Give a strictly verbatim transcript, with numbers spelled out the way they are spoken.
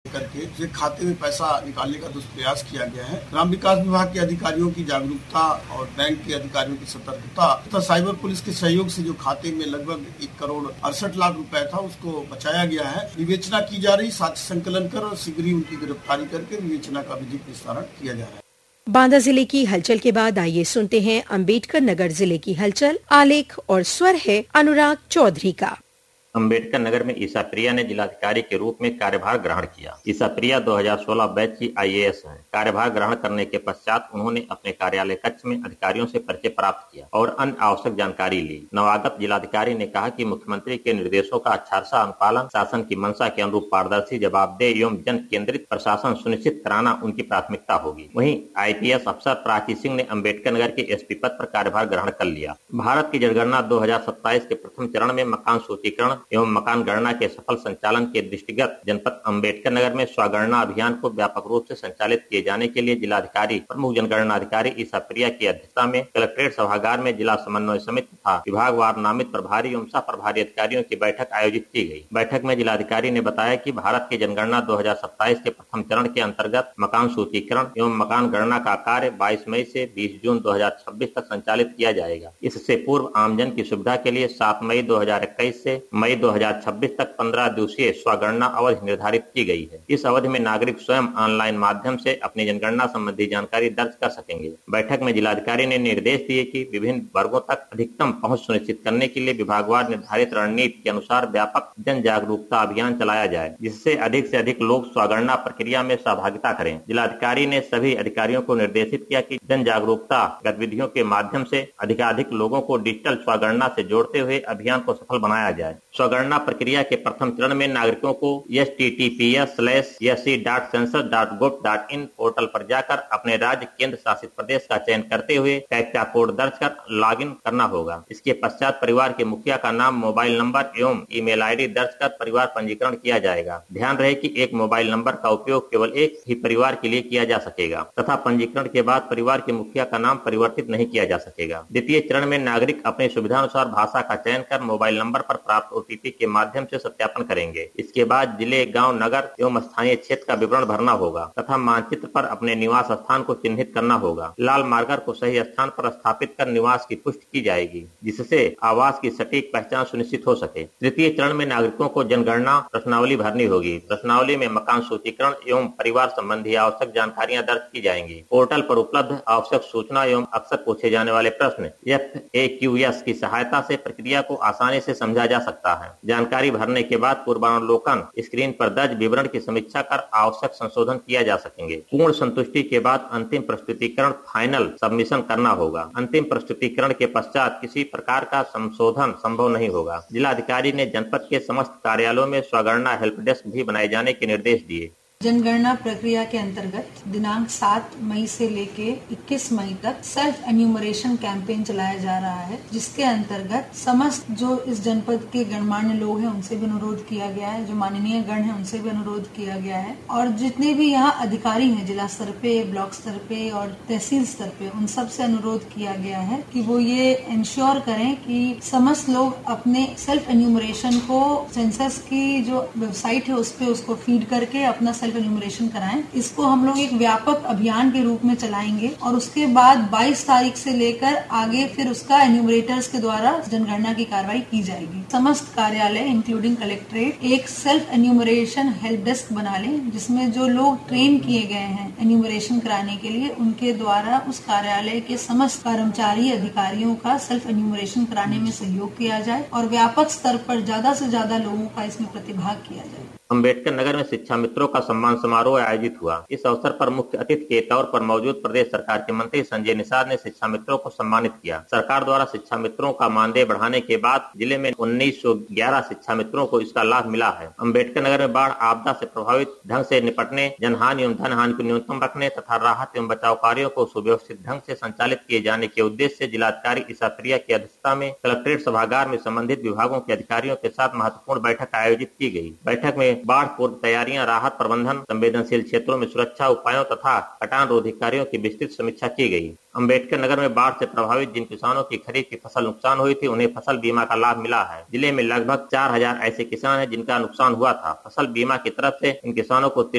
करके उसे खाते में पैसा निकालने का दुष्प्रयास किया गया है। ग्राम विकास विभाग के अधिकारियों की जागरूकता और बैंक के अधिकारियों की सतर्कता तथा साइबर पुलिस के सहयोग से जो खाते में लगभग एक करोड़ अड़सठ लाख रुपए था उसको बचाया गया है। विवेचना की जा रही, साक्ष्य संकलन कर और शीघ्र ही उनकी गिरफ्तारी करके विवेचना का विधिक निस्तारण किया जा रहा है। बांदा जिले की हलचल के बाद आइए सुनते हैं अम्बेडकर नगर जिले की हलचल। आलेख और स्वर है अनुराग चौधरी का। अम्बेडकर नगर में ईसा प्रिया ने जिलाधिकारी के रूप में कार्यभार ग्रहण किया। ईसा प्रिया दो हज़ार सोलह बैच की आई ए एस हैं। कार्यभार ग्रहण करने के पश्चात उन्होंने अपने कार्यालय कक्ष में अधिकारियों से परिचय प्राप्त किया और अन्य आवश्यक जानकारी ली। नवागत जिलाधिकारी ने कहा कि मुख्यमंत्री के निर्देशों का अक्षरशः अनुपालन, शासन की मंशा के अनुरूप पारदर्शी, जवाबदेह एवं जन केंद्रित प्रशासन सुनिश्चित कराना उनकी प्राथमिकता होगी। वहीं आई पी एस अफसर प्राची सिंह ने अम्बेडकर नगर के एस पी पद पर कार्यभार ग्रहण कर लिया। भारत की जनगणना दो हजार सत्ताईस के प्रथम चरण में मकान सूचीकरण एवं मकान गणना के सफल संचालन के दृष्टिगत जनपद अम्बेडकर नगर में स्वगणना अभियान को व्यापक रूप से संचालित किए जाने के लिए जिलाधिकारी प्रमुख जनगणना अधिकारी ईसा प्रिया की अध्यक्षता में कलेक्ट्रेट सभागार में जिला समन्वय समिति तथा विभागवार नामित प्रभारी एवं सह प्रभारी अधिकारियों की बैठक आयोजित की गई। बैठक में जिलाधिकारी ने बताया कि भारत की जनगणना दो हजार सत्ताईस के प्रथम चरण के अंतर्गत मकान सूचीकरण एवं मकान गणना का कार्य बाईस मई से बीस जून दो हजार छब्बीस तक संचालित किया जाएगा। इससे पूर्व आमजन की सुविधा के लिए सात मई दो हजार इक्कीस से मई दो हजार छब्बीस तक पंद्रह दिवसीय स्वगणना अवधि निर्धारित की गई है। इस अवधि में नागरिक स्वयं ऑनलाइन माध्यम से अपनी जनगणना संबंधी जानकारी दर्ज कर सकेंगे। बैठक में जिलाधिकारी ने निर्देश दिए कि विभिन्न वर्गों तक अधिकतम पहुंच सुनिश्चित करने के लिए विभागवार निर्धारित रणनीति के अनुसार व्यापक जन जागरूकता अभियान चलाया जाए, जिससे अधिक से अधिक लोग स्वगणना प्रक्रिया में सहभागिता करें। जिलाधिकारी ने सभी अधिकारियों को निर्देशित किया कि जन जागरूकता गतिविधियों के माध्यम से अधिकाधिक लोगों को डिजिटल स्वगणना से जोड़ते हुए अभियान को सफल बनाया जाए। स्वगणना प्रक्रिया के प्रथम चरण में नागरिकों को H T T P S slash S C dot census dot gov dot in portal पर जाकर अपने राज्य केंद्र शासित प्रदेश का चयन करते हुए कैप्चा कोड दर्ज कर लॉगिन करना होगा। इसके पश्चात परिवार के मुखिया का नाम, मोबाइल नंबर एवं ईमेल आईडी दर्ज कर परिवार पंजीकरण किया जाएगा। ध्यान रहे कि एक मोबाइल नंबर का उपयोग केवल एक ही परिवार के लिए किया जा सकेगा तथा पंजीकरण के बाद परिवार के मुखिया का नाम परिवर्तित नहीं किया जा सकेगा। द्वितीय चरण में नागरिक अपनी सुविधानुसार भाषा का चयन कर मोबाइल नंबर पर प्राप्त ओ टी पी के माध्यम से सत्यापन करेंगे। इसके बाद जिले, गांव, नगर एवं स्थानीय क्षेत्र का विवरण भरना होगा तथा मानचित्र पर अपने निवास स्थान को चिन्हित करना होगा। लाल मार्कर को सही स्थान पर स्थापित कर निवास की पुष्टि की जाएगी, जिससे आवास की सटीक पहचान सुनिश्चित हो सके। तृतीय चरण में नागरिकों को जनगणना प्रश्नावली भरनी होगी। प्रश्नावली में मकान सूचीकरण एवं परिवार संबंधी आवश्यक जानकारियां दर्ज की जाएंगी। पोर्टल पर उपलब्ध आवश्यक सूचना एवं अक्सर पूछे जाने वाले प्रश्न एफ ए क्यू एस की सहायता से प्रक्रिया को आसानी से समझा जा सकता है। जानकारी भरने के बाद पूर्वावलोकन स्क्रीन पर दर्ज विवरण की समीक्षा कर आवश्यक संशोधन किया जा सकेंगे। पूर्ण संतुष्टि के बाद अंतिम प्रस्तुतिकरण फाइनल सबमिशन करना होगा। अंतिम प्रस्तुतिकरण के पश्चात किसी प्रकार का संशोधन संभव नहीं होगा। जिलाधिकारी ने जनपद के समस्त कार्यालयों में स्वगणना हेल्प डेस्क भी बनाए जाने के निर्देश दिए। जनगणना प्रक्रिया के अंतर्गत दिनांक सात मई से लेके इक्कीस मई तक सेल्फ एन्यूमरेशन कैंपेन चलाया जा रहा है, जिसके अंतर्गत समस्त जो इस जनपद के गणमान्य लोग हैं उनसे भी अनुरोध किया गया है, जो माननीय गण हैं उनसे भी अनुरोध किया गया है और जितने भी यहाँ अधिकारी हैं जिला स्तर पे, ब्लॉक स्तर पे और तहसील स्तर पे, उन सब से अनुरोध किया गया है कि वो ये इंश्योर करें कि समस्त लोग अपने सेल्फ एन्यूमरेशन को सेंसस की जो वेबसाइट है उस पर उसको फीड करके अपना एन्यूमरेशन कराएं। इसको हम लोग एक व्यापक अभियान के रूप में चलाएंगे और उसके बाद बाईस तारीख से लेकर आगे फिर उसका एन्यूमरेटर्स के द्वारा जनगणना की कार्रवाई की जाएगी। समस्त कार्यालय इंक्लूडिंग कलेक्ट्रेट एक सेल्फ एन्यूमरेशन हेल्प डेस्क बना लें, जिसमें जो लोग ट्रेन किए गए हैं एन्यूमरेशन कराने के लिए उनके द्वारा उस कार्यालय के समस्त कर्मचारी अधिकारियों का सेल्फ एन्यूमरेशन कराने में सहयोग किया जाए और व्यापक स्तर पर ज्यादा से ज्यादा लोगों का इसमें प्रतिभाग किया जाए। अम्बेडकर नगर में शिक्षा मित्रों का सम्मान समारोह आयोजित हुआ। इस अवसर पर मुख्य अतिथि के तौर पर मौजूद प्रदेश सरकार के मंत्री संजय निषाद ने शिक्षा मित्रों को सम्मानित किया। सरकार द्वारा शिक्षा मित्रों का मानदेय बढ़ाने के बाद जिले में उन्नीस सौ ग्यारह शिक्षा मित्रों को इसका लाभ मिला है। अम्बेडकर नगर में बाढ़ आपदा से प्रभावित ढंग से निपटने, जनहानि एवं धन हानि को न्यूनतम रखने तथा राहत एवं बचाव कार्यों को सुव्यवस्थित ढंग से संचालित किए जाने के उद्देश्य से जिलाधिकारी ईसा प्रिया की अध्यक्षता में कलेक्ट्रेट सभागार में संबंधित विभागों के अधिकारियों के साथ महत्वपूर्ण बैठक आयोजित की गई। बैठक में बाढ़ पूर्व तैयारियां, राहत प्रबंधन, संवेदनशील क्षेत्रों में सुरक्षा उपायों तथा कटान रोधी कार्यों की विस्तृत समीक्षा की गई। अम्बेडकर नगर में बाढ़ से प्रभावित जिन किसानों की खरीफ की फसल नुकसान हुई थी उन्हें फसल बीमा का लाभ मिला है। जिले में लगभग चार हजार ऐसे किसान हैं जिनका नुकसान हुआ था। फसल बीमा की तरफ से इन किसानों को